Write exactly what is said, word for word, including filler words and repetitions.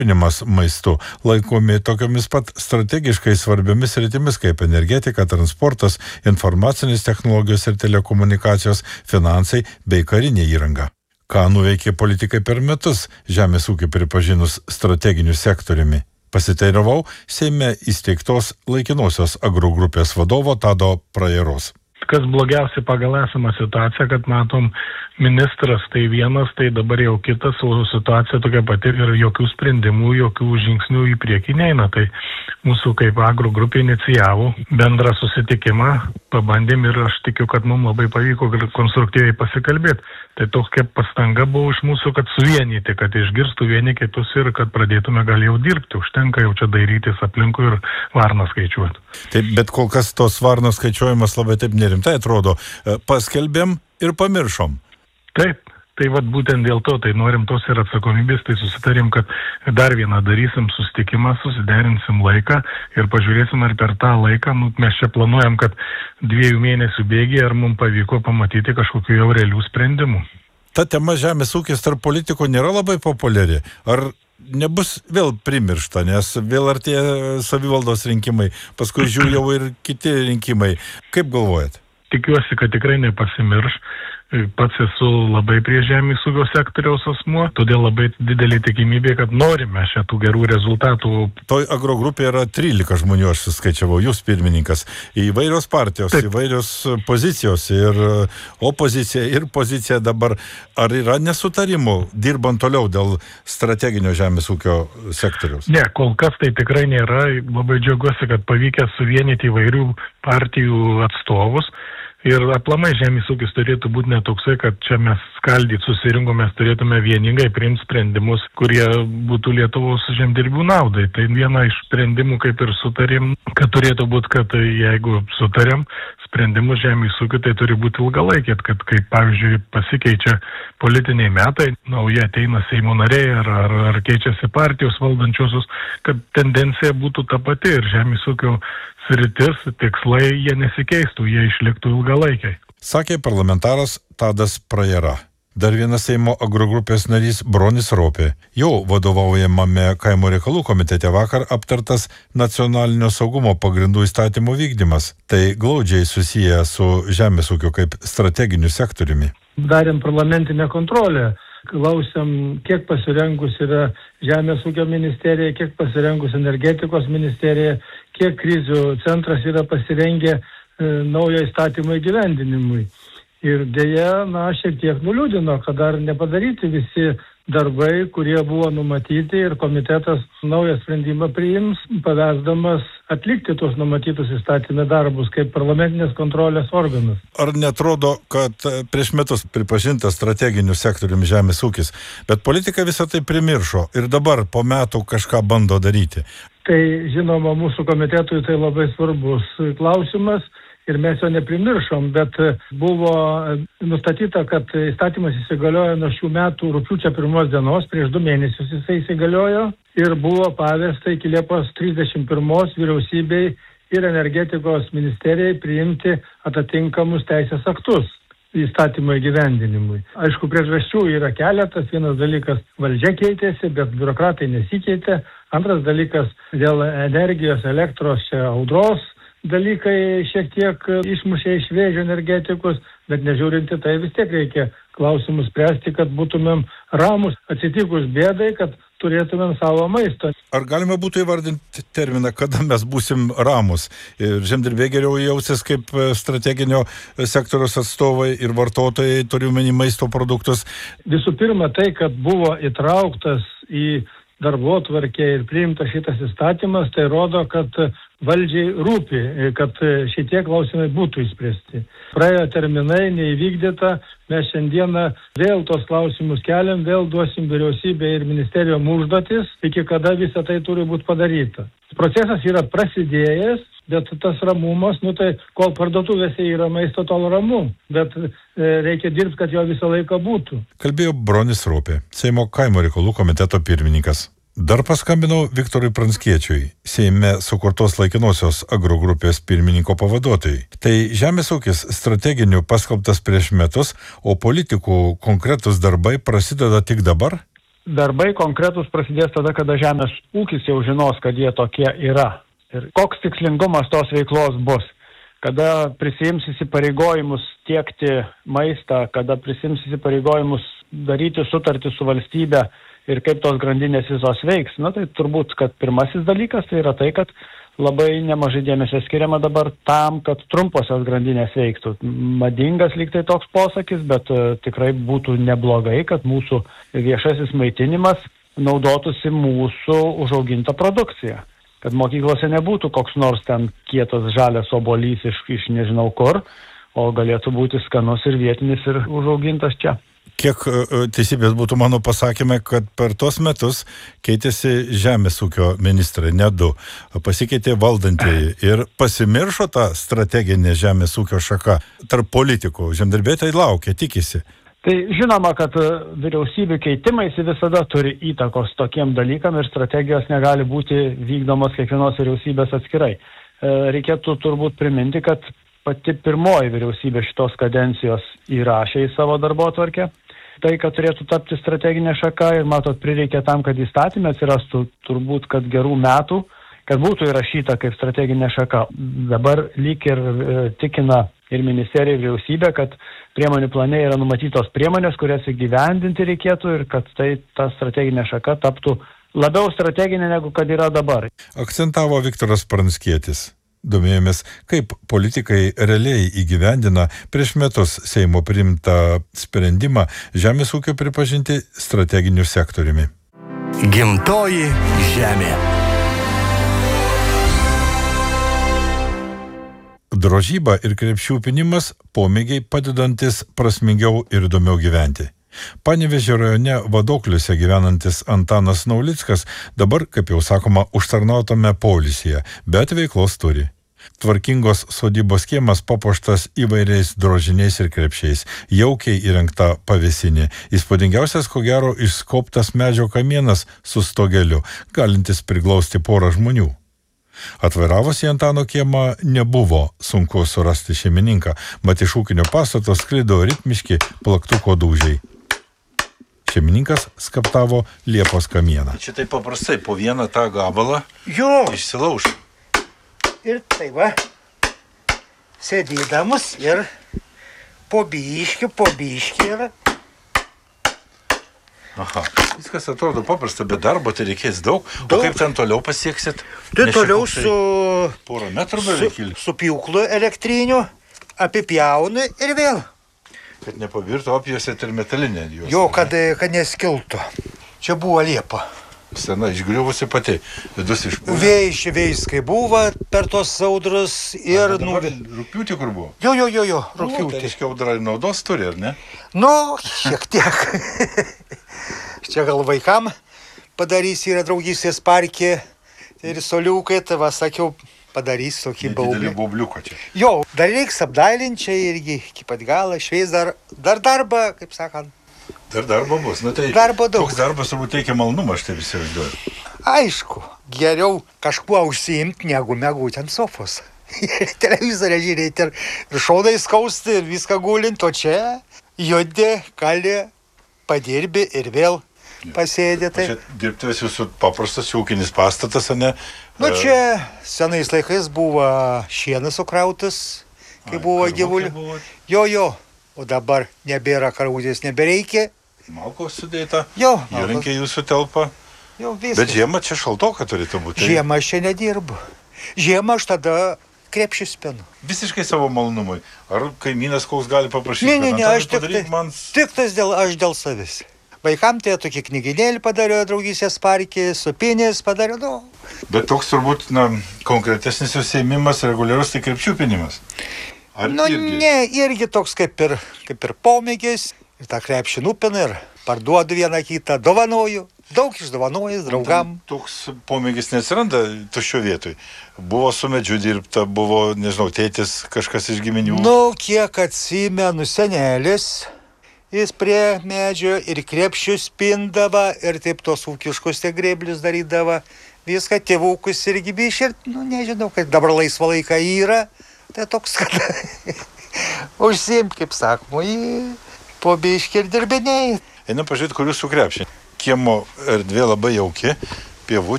aprūpinimas maistu laikomi tokiomis pat strategiškai svarbiomis sritimis kaip energetika, transportas, informacinės technologijos ir telekomunikacijos, finansai bei karinė įranga. Ką nuveikė politikai per metus žemės ūkį pripažinus strateginiu sektoriumi? Pasiteiravau Seime įsteigtos laikinosios agrogrupės vadovo Tado Prajeros. Kas blogiausia pagal esamą situaciją, kad matom, ministras tai vienas, tai dabar jau kitas, o situacija tokia pati ir jokių sprendimų, jokių žingsnių į priekį neina. Tai mūsų kaip agrogrupė inicijavo bendrą susitikimą, pabandėm ir aš tikiu, kad mums labai pavyko konstruktyviai pasikalbėti. Tai tokia pastanga buvo iš mūsų, kad suvienyti, kad išgirstų vieni kitus ir kad pradėtume gal jau dirbti. Užtenka jau čia dairytis aplinkui ir varną skaičiuoti. Taip, bet kol kas tos varnos skaičiuojamas labai taip nerimtai atrodo. Paskelbėm ir pamiršom. Taip, tai vat būtent dėl to, tai norim tos ir atsakomybės, tai susitarim, kad dar vieną darysim susitikimą, susiderinsim laiką ir pažiūrėsim, ar per tą laiką, nu, mes čia planuojam, kad dviejų mėnesių bėgyje, ar mums pavyko pamatyti kažkokių jau realių sprendimų. Ta tema žemės ūkis tarp politikų nėra labai populiari. Ar nebus vėl primiršta, nes vėl artėja savivaldos rinkimai, paskui žiūrėjau jau ir kiti rinkimai. Kaip galvojat? Tikiuosi, kad tikrai nepasimirš. Pats esu labai prie žemės ūkio sektoriaus asmuo, todėl labai didelė tikimybė, kad norime šitų gerų rezultatų. Toj agrogrupėje yra trylika žmonių, aš suskaičiavau, jūs pirmininkas. Įvairios partijos, Taip. įvairios pozicijos ir opozicija ir pozicija dabar. Ar yra nesutarimų dirbant toliau dėl strateginio žemės ūkio sektoriaus? Ne, kol kas tai tikrai nėra. Labai džiaugiuosi, kad pavykę suvienyti įvairių partijų atstovus. Ir aplamai žemės ūkis turėtų būti netoksai, kad čia mes skaldyt susirinkom, mes turėtume vieningai priimti sprendimus, kurie būtų Lietuvos žemdirbių naudai. Tai viena iš sprendimų, kaip ir sutarėm, kad turėtų būti, kad jeigu sutarėm sprendimus žemės ūkiu, tai turi būti ilgalaikė, kad kaip pavyzdžiui pasikeičia politiniai metai, nauja ateina Seimo nariai ar, ar, ar keičiasi partijos valdančiosios, kad tendencija būtų ta pati ir žemės ūkio sritis, tikslai jie nesikeistų, jie išliktų ilgalaikiai. Sakė parlamentaras Tadas Prajera. Dar vienas Seimo agrogrupės narys Bronis Ropė. Jo vadovaujamame kaimo reikalų komitete vakar aptartas nacionalinio saugumo pagrindų įstatymų vykdymas. Tai glaudžiai susiję su žemės ūkio kaip strateginiu sektoriumi. Darėm parlamentinę kontrolę. Klausiam, kiek pasirengus yra Žemės ūkio ministerija, kiek pasirengus energetikos ministerija, kiek krizių centras yra pasirengę e, naujo įstatymo įgyvendinimui. Ir dėja, na, šiek tiek nuliūdino, kad dar nepadaryti visi darbai, kurie buvo numatyti ir komitetas naują sprendimą priims, pavesdamas atlikti tuos numatytus įstatymę darbus kaip parlamentinės kontrolės organas. Ar netrodo, kad prieš metus pripažintas strateginiu sektoriumi žemės ūkis, bet politikai visą tai primiršo ir dabar po metų kažką bando daryti? Tai žinoma, mūsų komitetui tai labai svarbus klausimas. Ir mes jo neprimiršom, bet buvo nustatyta, kad įstatymas įsigaliojo nuo šių metų rugpjūčio pirmos dienos, prieš du mėnesius jisai įsigaliojo ir buvo pavesta iki Liepos trisdešimt pirmos vyriausybei ir energetikos ministerijai priimti atitinkamus teisės aktus įstatymo įgyvendinimui. Aišku, priežasčių yra keletas. Vienas dalykas, valdžia keitėsi, bet biurokratai nesikeitė. Antras dalykas, dėl energijos, elektros, čia audros dalykai šiek tiek išmušė iš vėžio energetikos, bet nežiūrinti tai vis tiek reikia klausimus spręsti, kad būtumėm ramus atsitikus bėdai, kad turėtumėm savo maisto. Ar galima būtų įvardinti terminą, kada mes būsim ramus? Ir žemdirbiai geriau jausis kaip strateginio sektoriaus atstovai ir vartotojai, turiuomenį maisto produktus? Visų pirma, tai, kad buvo įtrauktas į darbotvarkę ir priimtas šitas įstatymas, tai rodo, kad valdžiai rūpi, kad šitie klausimai būtų išspręsti. Praėjo terminai, neįvykdyta, mes šiandieną vėl tos klausimus keliam, vėl duosim vyriausybė ir ministerijom užduotis, iki kada visą tai turi būti padaryta. Procesas yra prasidėjęs, bet tas ramumas, nu tai kol parduotuvėse yra maisto, tol ramu, bet e, reikia dirbti, kad jo visą laiką būtų. Kalbėjo Bronis Ropė, Seimo kaimo reikalų komiteto pirmininkas. Dar paskambinau Viktorui Pranckiečiui, Seime sukurtos laikinosios agrogrupės pirmininko pavaduotojai. Tai žemės ūkis strateginiu paskelbtas prieš metus, o politikų konkretus darbai prasideda tik dabar? darbai konkretus prasidės tada, kada žemės ūkis jau žinos, kad jie tokie yra. Ir koks tikslingumas tos veiklos bus. Kada prisiims įsipareigojimus tiekti maistą, kada prisiims įsipareigojimus daryti sutartį su valstybe ir kaip tos grandinės visos veiks. Na tai turbūt, kad pirmasis dalykas tai yra tai, kad labai nemažai dėmesio skiriama dabar tam, kad trumposios grandinės veiktų. Madingas lyg tai toks posakis, bet uh, tikrai būtų neblogai, kad mūsų viešasis maitinimas naudotųsi mūsų užaugintą produkciją. Kad mokyklose nebūtų koks nors ten kietas žalias obuolys iš, iš nežinau kur, o galėtų būti skanus ir vietinis ir užaugintas čia. Kiek teisybės būtų mano pasakymai, kad per tos metus keitėsi žemės ūkio ministrai, ne du, pasikeitė valdantieji ir pasimiršo tą strateginę žemės ūkio šaką tarp politikų. Žemdirbiai laukia, tikisi. Tai žinoma, kad vyriausybių keitimaisi visada turi įtakos tokiem dalykam ir strategijos negali būti vykdomos kiekvienos vyriausybės atskirai. Reikėtų turbūt priminti, kad pati pirmoji vyriausybė šitos kadencijos įrašė į savo darbotvarkę. Tai, kad turėtų tapti strateginė šaka ir matot, prireikia tam, kad įstatymė atsirastų turbūt, kad gerų metų, kad būtų įrašyta kaip strateginė šaka. Dabar lyg ir e, tikina ir ministerija, ir vyriausybė, kad priemonių plane yra numatytos priemonės, kurias įgyvendinti reikėtų ir kad tai ta strateginė šaka taptų labiau strateginė negu kad yra dabar. Akcentavo Viktoras Pranckietis. Domėjomės, kaip politikai realiai įgyvendina prieš metus Seimo priimtą sprendimą žemės ūkio pripažinti strateginiu sektoriumi. Gimtoji žemė. Drožyba ir krepšių pinimas – pomėgiai padedantis prasmingiau ir įdomiau gyventi. Panevėžio rajone Vadokliuose gyvenantis Antanas Naulickas dabar, kaip jau sakoma, užtarnautame poilsyje, bet veiklos turi. Tvarkingos sodybos kiemas papuoštas įvairiais drožiniais ir krepšiais, jaukiai įrengta pavėsinė. Įspūdingiausias, ko gero, išskobtas medžio kamienas su stogeliu, galintis priglausti porą žmonių. Atvažiavus į Antano kiemą nebuvo sunku surasti šeimininką, mat iš ūkinio pastato sklido ritmiški plaktuko dūžiai. Šeimininkas skaptavo liepos kamieną. Čia taip paprastai, po vieną tą gabalą Jo. išsilauš. Ir tai va, sėdydamas ir po biškį, po biškį ir... Aha, viskas atrodo paprasta, bet darbo tai reikės daug. Daug. O kaip ten toliau pasieksit? Tai Nes čia toliau koksai su, porą metrų su, beveik, su pjūklu elektriniu apipjauni ir vėl. kad nepabirtų apjuosėt ir metalinę juostą. Jo, kad, kad neskiltų. Čia buvo liepa. Sena išgriuvusi pati, vidus išpūlė. Vėjai, vėjais, kai buvo per tos audras ir... Nu, rūpiutį kur buvo? Jo, jo, jo, jo, Tai rūpiutį. reiškia, audra naudos turi, ar ne? Nu, šiek tiek. Čia gal vaikam padarys, yra draugystės parke ir soliukai, tai va, sakiau, padarys tokį baublį. Didelį baubliuką čia. Jo, dar reiks apdailinti čia irgi iki pat galą, šveis dar, dar darbą, kaip sakant. Dar darbo bus. Na, tai Darbo daug. toks darbas turbūt teikia malonumą, aš taip įsivaizduoju. Aišku, geriau kažkuo užsiimti, negu mėgauti ant sofos. Televizorę žiūrėti ir, ir šaudai skausti ir viską gulinti, o čia jodi, kali, padirbi ir vėl pasėdė. Tai... Čia dirbtuvės jūsų paprastas ūkinis pastatas, ar ne? Nu čia senais laikais buvo šienas sukrautas, kai Ai, buvo karvutė gyvulių. buvo. Jo, jo, o dabar nebėra karvutės, nebereikia. Malkos sudėta, Jo, įrankiai jūsų telpa. jau viskas. Bet žiemą čia šaltoka turėtų būti. Žiemą aš čia nedirbu. Žiemą aš tada krepšį spinu. Visiškai savo malonumui. Ar kaimynas koks gali paprašyti? Ne, ne, ne, Antanai, aš tik, padaryk tai, man... tik tas dėl, aš dėl savęs. Vaikam tai tokį knyginėlį padariau draugystės parke, supinės padariau, nu. Bet toks turbūt, na, konkretesnis užsiėmimas, reguliarus tai krepšių pinimas. Ar Nu, irgi? ne, irgi toks kaip ir, kaip ir pomėgis. Ir tą krepšį nupinu ir parduodu vieną kitą, dovanoju. Daug išdovanojęs draugam. Toks pomėgis neatsiranda tuščio vietoj. Buvo su medžiu dirbta, buvo, nežinau, tėtis kažkas iš giminių. Nu, kiek atsimenu, senelis, jis prie medžio ir krepšius pindavo ir taip tos ūkiškus tie grėblius darydavo. Viską tėvukus irgi bišė, nu, nežinau, kad dabar laisva laika yra. Tai toks, kad užsiimt, kaip sakoma, į po biškį ir dirbiniai. Einam pažiūrėti, kur jūsų krepšiai. kiemo erdvė labai jauki, pievutė.